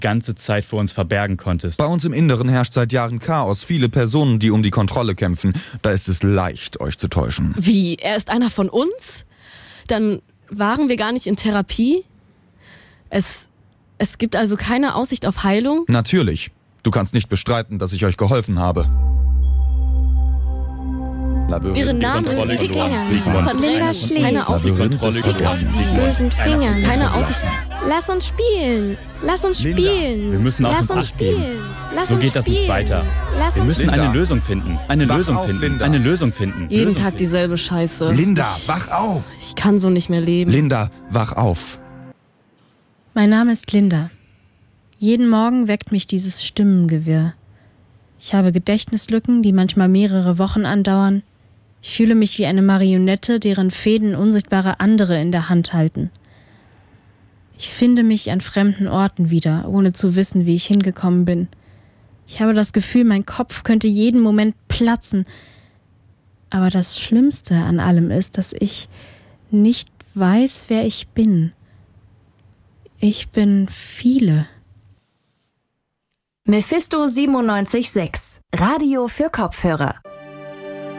ganze Zeit vor uns verbergen konntest. Bei uns im Inneren herrscht seit Jahren Chaos. Viele Personen, die um die Kontrolle kämpfen. Da ist es leicht, euch zu täuschen. Wie? Er ist einer von uns? Dann waren wir gar nicht in Therapie? Es gibt also keine Aussicht auf Heilung? Natürlich. Du kannst nicht bestreiten, dass ich euch geholfen habe. Ihre Namen Kontrolle sind verloren. Finger. Sigmund. Linda schläft. Keine Aussicht. Kontrolle Fick auf verloren. die bösen Finger. Keine Aussicht. Lass uns spielen. Lass uns Linda, spielen. wir müssen auf Lass uns uns Acht geben. spielen. Lass So uns geht das nicht spielen. weiter. Lass Wir uns müssen Linda. eine Lösung finden. Eine Wach Lösung auf, finden. Linda. Eine Lösung finden. Jeden Lösung Tag finden. dieselbe Scheiße. Linda, wach auf! Ich kann so nicht mehr leben. Linda, wach auf! Mein Name ist Linda. Jeden Morgen weckt mich dieses Stimmengewirr. Ich habe Gedächtnislücken, die manchmal mehrere Wochen andauern. Ich fühle mich wie eine Marionette, deren Fäden unsichtbare andere in der Hand halten. Ich finde mich an fremden Orten wieder, ohne zu wissen, wie ich hingekommen bin. Ich habe das Gefühl, mein Kopf könnte jeden Moment platzen. Aber das Schlimmste an allem ist, dass ich nicht weiß, wer ich bin. Ich bin viele. Mephisto 97.6, Radio für Kopfhörer.